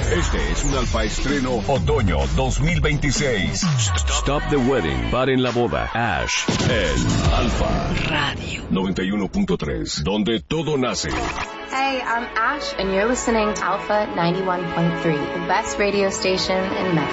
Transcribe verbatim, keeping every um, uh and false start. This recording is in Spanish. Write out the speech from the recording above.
Este es un Alfa Estreno Otoño dos mil veintiséis. Stop the Wedding. Paren la boda. Ash. El Alfa Radio noventa y uno punto tres, donde todo nace. Hey, I'm Ash, and you're listening to Alpha ninety-one point three, the best radio station in Mexico.